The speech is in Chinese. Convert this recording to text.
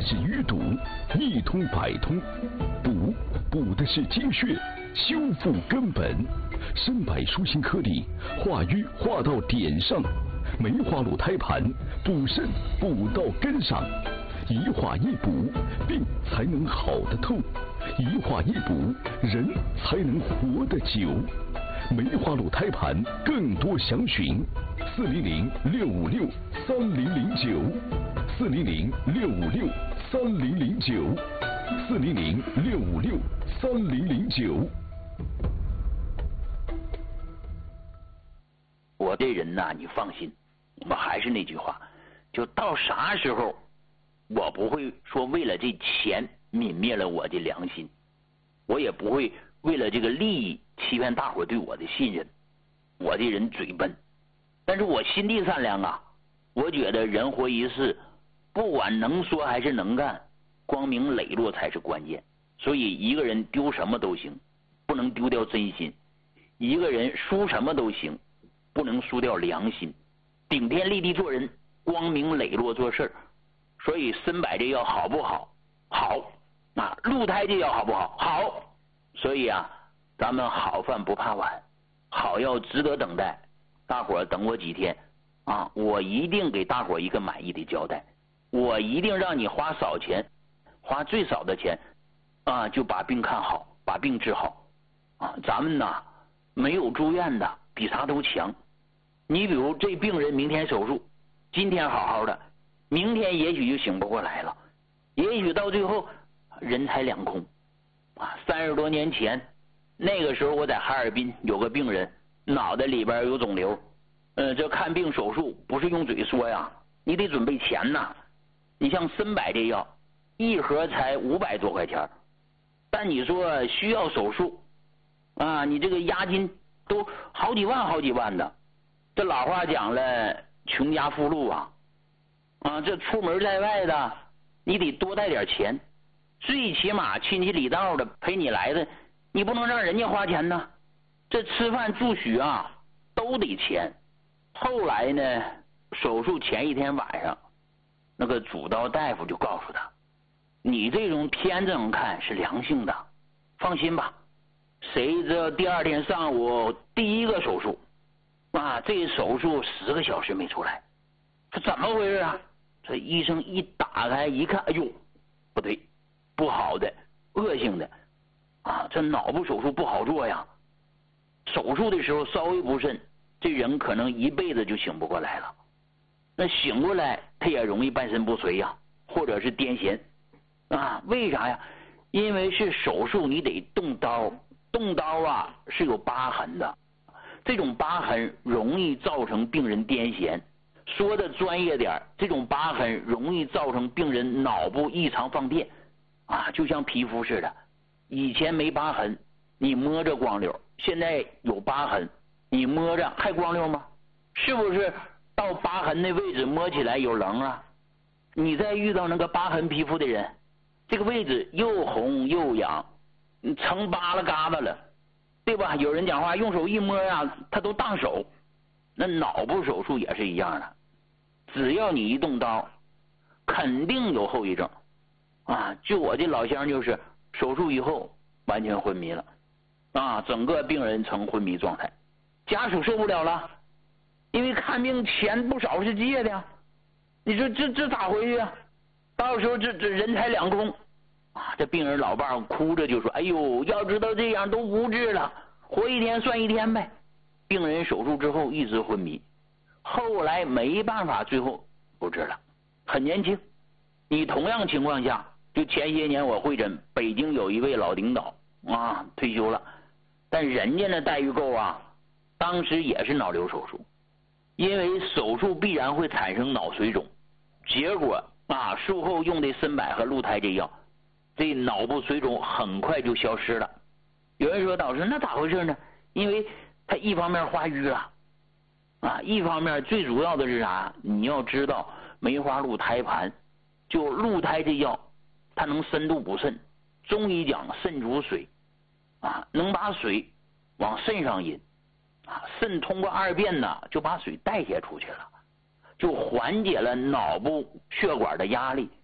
是淤堵，一通百通；补的是精血，修复根本。参柏舒心颗粒，化瘀化到点上。梅花鹿胎盘，补肾补到根上。一化一补，病才能好得透；一化一补，人才能活得久。梅花鹿胎盘，更多详询400-656-3009，400-656-3009。 我这人呐，你放心，我还是那句话，就到啥时候，我不会说为了这钱泯灭了我的良心，我也不会为了这个利益欺骗大伙对我的信任。我这人嘴笨，但是我心地善良啊。我觉得人活一世，不管能说还是能干，光明磊落才是关键。所以一个人丢什么都行，不能丢掉真心；一个人输什么都行，不能输掉良心。顶天立地做人，光明磊落做事儿。所以参柏这药好不好？好。那鹿胎这药好不好？好。所以啊，咱们好饭不怕晚，好药值得等待。大伙儿等我几天啊，我一定给大伙儿一个满意的交代。我一定让你花少钱，花最少的钱啊，就把病看好，把病治好啊。咱们呐，没有住院的比啥都强。你比如这病人明天手术，今天好好的，明天也许就醒不过来了，也许到最后人财两空啊。30多年前，那个时候我在哈尔滨有个病人，脑袋里边有肿瘤，这看病手术不是用嘴说呀，你得准备钱呐。你像参柏这药，一盒才500多块钱，但你说需要手术啊，你这个押金都好几万的。这老话讲了，穷家富路啊，这出门在外的，你得多带点钱，最起码亲戚里道的陪你来的，你不能让人家花钱呢。这吃饭住宿啊都得钱。后来呢，手术前一天晚上，那个主刀大夫就告诉他，你这种天这么看是良性的，放心吧。谁知道第二天上午第一个手术啊，这手术10个小时没出来，这怎么回事啊？这医生一打开一看，哎呦，不对，不好的，恶性的啊！这脑部手术不好做呀，手术的时候稍微不慎，这人可能一辈子就醒不过来了。那醒过来，他也容易半身不遂呀，或者是癫痫啊？为啥呀？因为是手术，你得动刀，动刀啊是有疤痕的。这种疤痕容易造成病人癫痫，说的专业点，这种疤痕容易造成病人脑部异常放电啊，就像皮肤似的，以前没疤痕，你摸着光溜，现在有疤痕，你摸着还光溜吗？是不是到疤痕那位置摸起来有棱啊？你再遇到那个疤痕皮肤的人，这个位置又红又痒，成疤了疙瘩了，对吧？有人讲话用手一摸啊，他都当手。那脑部手术也是一样的，只要你一动刀，肯定有后遗症啊。就我这老乡就是手术以后完全昏迷了啊，整个病人呈昏迷状态，家属受不了了，因为看病钱不少是借的呀，你说这咋回去啊？到时候这人财两空啊！这病人老伴哭着就说：“哎呦，要知道这样都不治了，活一天算一天呗。”病人手术之后一直昏迷，后来没办法，最后不治了。很年轻，你同样情况下，就前些年我会诊北京有一位老领导啊，退休了，但人家那待遇够啊，当时也是脑瘤手术，因为手术必然会产生脑水肿，结果啊，术后用的参柏和鹿胎这药，这脑部水肿很快就消失了。有人说导师那咋回事呢？因为他一方面化瘀了啊，一方面最主要的是啥？你要知道梅花鹿胎盘，就鹿胎这药，它能深度补肾，中医讲肾主水啊，能把水往肾上引啊，肾通过二便呢就把水代谢出去了，就缓解了脑部血管的压力，